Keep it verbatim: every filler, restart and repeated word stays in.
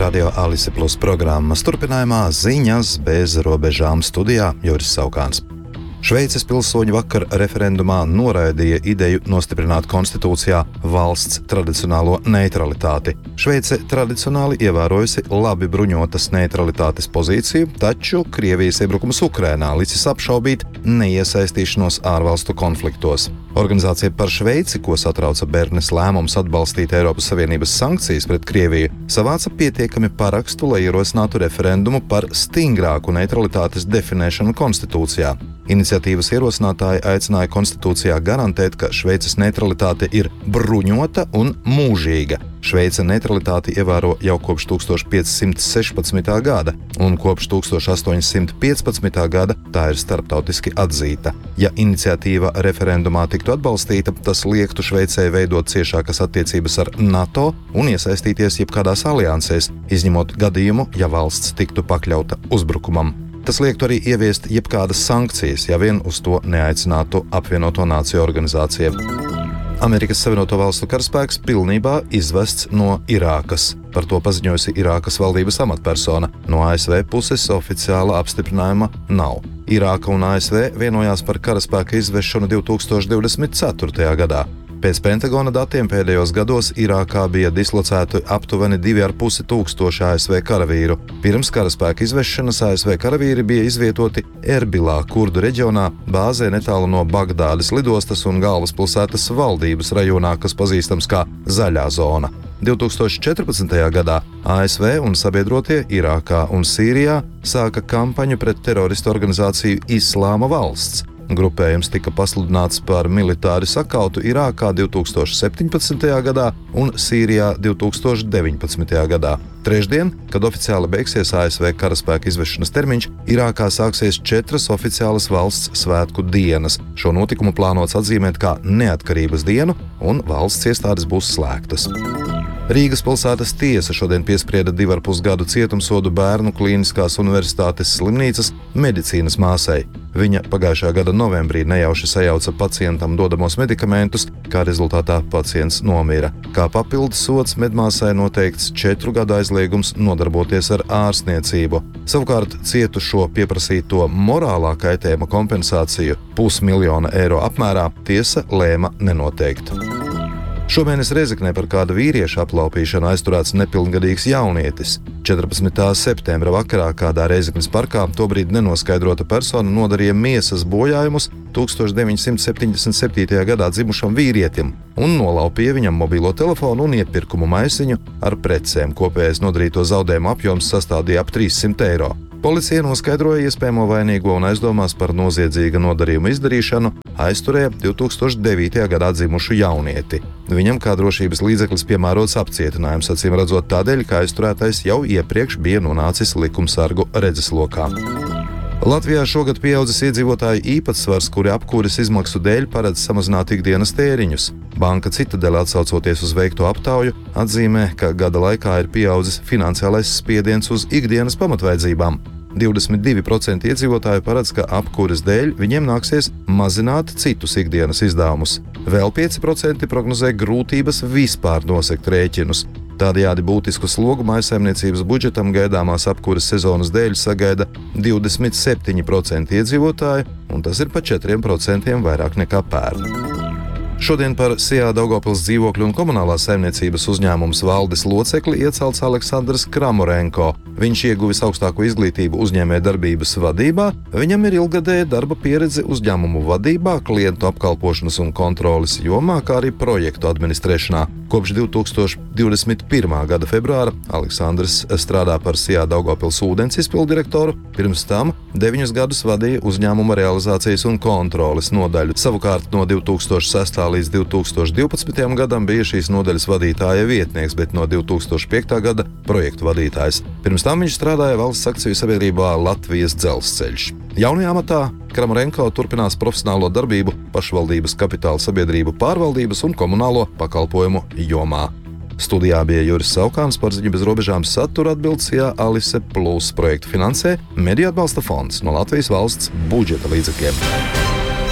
Radio Alise Plus programmas turpinājumā ziņas bez robežām studijā Juris Saukāns. Šveices pilsoņi vakar referendumā noraidīja ideju nostiprināt konstitūcijā valsts tradicionālo neutralitāti. Šveice tradicionāli ievērojusi labi bruņotas neutralitātes pozīciju, taču Krievijas iebrukums Ukrainā licis apšaubīt neiesaistīšanos ārvalstu konfliktos. Organizācija par Šveici, ko satrauca Bernes lēmums atbalstīt Eiropas Savienības sankcijas pret Krieviju, savāca pietiekami parakstu, lai ierosinātu referendumu par stingrāku neutralitātes definēšanu konstitūcijā. Iniciatīvas ierosinātāji aicināja konstitūcijā garantēt, ka Šveices neutralitāte ir bruņota un mūžīga. Šveice neutralitāti ievēro jau kopš tūkstoš piecsimt sešpadsmitā gada, un kopš tūkstoš astoņsimt piecpadsmitā gada tā ir starptautiski atzīta. Ja iniciatīva referendumā tiktu atbalstīta, tas liektu Šveicei veidot ciešākas attiecības ar NATO un iesaistīties jebkādās aliansēs, izņemot gadījumu, ja valsts tiktu pakļauta uzbrukumam. Tas liektu arī ieviest jebkādas sankcijas, ja vien uz to neaicinātu apvienoto nāciju organizācija. Amerikas Savienoto Valstu karaspēks pilnībā izvests no Irākas. Par to paziņojusi Irākas valdības amatpersona. No A S V puses oficiāla apstiprinājuma nav. Irāka un A S V vienojās par karaspēka izvešanu divtūkstoš divdesmit ceturtajā gadā. Pēc Pentagona datiem pēdējos gados Irākā bija dislocēti aptuveni divi ar pusi tūkstoši A S V karavīru. Pirms karaspēka izvešanas A S V karavīri bija izvietoti Erbilā, Kurdu reģionā, bāzē netālu no Bagdādas lidostas un galvaspilsētas valdības rajonā, kas pazīstams kā Zaļā zona. divtūkstoš četrpadsmitajā gadā A S V un sabiedrotie Irākā un Sīrijā sāka kampaņu pret teroristu organizāciju Islāma valsts. Grupējums tika pasludināts par militāri sakautu Irākā divtūkstoš septiņpadsmitajā gadā un Sīrijā divtūkstoš deviņpadsmitajā gadā. Trešdien, kad oficiāli beigsies A S V karaspēka izvešanas termiņš, Irākā sāksies četras oficiālas valsts svētku dienas. Šo notikumu plānots atzīmēt kā neatkarības dienu, un valsts iestādes būs slēgtas. Rīgas pilsētas tiesa šodien piesprieda divu ar pus gadu cietumsodu Bērnu Klīniskās universitātes slimnīcas medicīnas māsai. Viņa pagājušā gada novembrī nejauši sajauca pacientam dodamos medikamentus, kā rezultātā pacients nomira. Kā papildus sods medmāsai noteikts četru gadu aizliegums nodarboties ar ārstniecību. Savukārt cietušo pieprasīto morālā kaitējuma kompensāciju pusmiljona eiro apmērā tiesa lēma nenoteikt. Šomēnes Rēzeknē par kādu vīriešu aplaupīšanu aizturēts nepilngadīgs jaunietis. četrpadsmitā septembra vakarā kādā Rēzeknes parkā tobrīd nenoskaidrota persona nodarīja miesas bojājumus tūkstoš deviņsimt septiņdesmit septītajā gadā dzimušam vīrietim un nolaupīja viņam mobilo telefonu un iepirkumu maisiņu ar precēm. Kopējais nodarīto zaudējumu apjoms sastādīja ap trīssimt eiro. Policija noskaidroja iespējamo vainīgo un aizdomās par noziedzīga nodarījuma izdarīšanu aizturēja divtūkstoš devītajā gadā dzimušu jaunieti. Viņam kā drošības līdzeklis piemērots apcietinājums, acīm redzot tādēļ, ka aizturētais jau iepriekš bija nonācis likumsargu redzeslokā. Latvijā šogad pieaudzis iedzīvotāju īpatsvars, kuri apkūres izmaksu dēļ paredz samazināt ikdienas tēriņus. Banka Citadele, atsaucoties uz veikto aptauju, atzīmē, ka gada laikā ir pieaudzis finansiālais spiediens uz ikdienas pamatvajadzībām. divdesmit divi procenti iedzīvotāju paredz, ka apkūres dēļ viņiem nāksies mazināt citus ikdienas izdevumus. Vēl pieci procenti prognozē grūtības vispār nosekt rēķinus. Tādējādi būtisku slogu mājsaimniecības budžetam gaidāmās apkūres sezonas dēļ sagaida divdesmit septiņi procenti iedzīvotāju, un tas ir pa četriem procentiem vairāk nekā pērn. Šodien par S I A Daugavpils dzīvokļu un komunālās saimniecības uzņēmums valdes locekli iecelts Aleksandrs Kramorenko. Viņš ieguvis augstāko izglītību uzņēmē darbības vadībā, viņam ir ilgadēja darba pieredze uzņēmumu vadībā, klientu apkalpošanas un kontroles jomā, kā arī projektu administrēšanā. Kopš divtūkstoš divdesmit pirmā gada februāra Aleksandrs strādā par S I A Daugavpils ūdens izpilddirektoru, pirms tam deviņus gadus vadīja uzņēmuma realizācijas un kontroles nodaļu. Savukārt no divtūkstoš sestā līdz divtūkstoš divpadsmitajam gadam bija šīs nodaļas vadītāja vietnieks, bet no divtūkstoš piektā gada projektu vadītājs. Pirms tam viņš strādāja valsts akciju sabiedrībā Latvijas dzelzceļš. Jaunajā amatā Kramorenko turpinās profesionālo darbību pašvaldības kapitāla sabiedrību pārvaldības un komunālo pakalpojumu jomā. Studijā bija Juris Saukāns, par ziņu bez robežām satura atbildes S I A Alise Plus projektu finansē Mediju atbalsta fonds no Latvijas valsts budžeta līdzekļiem.